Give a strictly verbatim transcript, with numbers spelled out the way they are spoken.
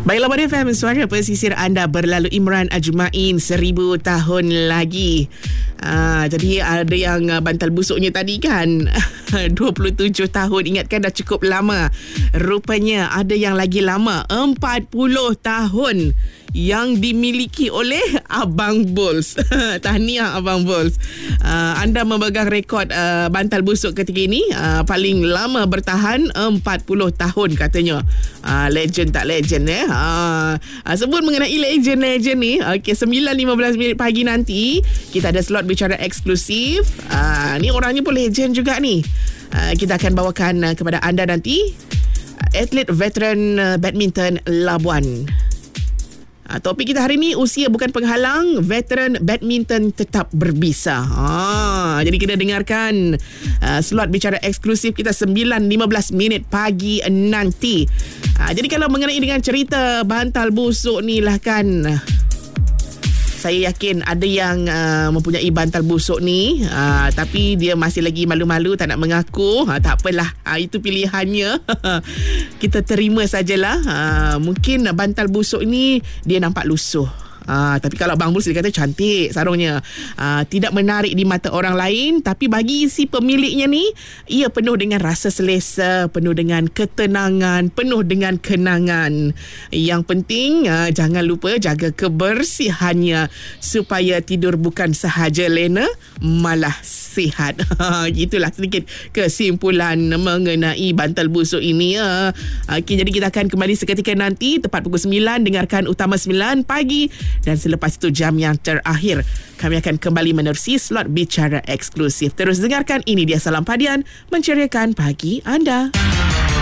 Baiklah, Pada F M, suara pesisir anda berlalu Imran Ajmain, seribu tahun lagi. Ah, jadi ada yang uh, bantal busuknya tadi kan dua puluh tujuh tahun. Ingatkan dah cukup lama. Rupanya ada yang lagi lama, empat puluh tahun yang dimiliki oleh Abang Bulls. Tahniah Abang Bulls. Uh, anda memegang rekod uh, bantal busuk ketika ini. Uh, paling lama bertahan empat puluh tahun katanya. Uh, legend tak legend eh. Uh, uh, sebut mengenai legend-legend ni. Okey, sembilan lima belas minit pagi nanti kita ada slot bicara eksklusif. Uh, ni orangnya pun legend juga ni. Uh, kita akan bawakan uh, kepada anda nanti uh, atlet veteran uh, badminton Labuan. Ha, topik kita hari ni, usia bukan penghalang, veteran badminton tetap berbisa. Ha, jadi kita dengarkan uh, slot bicara eksklusif kita sembilan lima belas minit pagi nanti. Ha, jadi kalau mengenai dengan cerita bantal busuk ni lah kan, saya yakin ada yang uh, mempunyai bantal busuk ni, uh, tapi dia masih lagi malu-malu, tak nak mengaku. Uh, tak apalah, uh, itu pilihannya. Kita terima sajalah. Uh, mungkin bantal busuk ni dia nampak lusuh. Ah, tapi kalau Abang Bulls dia kata cantik sarungnya, ah, tidak menarik di mata orang lain, tapi bagi si pemiliknya ni, ia penuh dengan rasa selesa, penuh dengan ketenangan, penuh dengan kenangan. Yang penting ah, jangan lupa jaga kebersihannya supaya tidur bukan sahaja lena, malah sihat. Itulah sedikit kesimpulan mengenai bantal busuk ini ya. Okey, jadi kita akan kembali seketika nanti tepat pukul sembilan, dengarkan Utama sembilan pagi. Dan selepas itu jam yang terakhir, kami akan kembali menerusi slot bicara eksklusif. Terus dengarkan, ini dia Salam Padian, menceriakan pagi anda.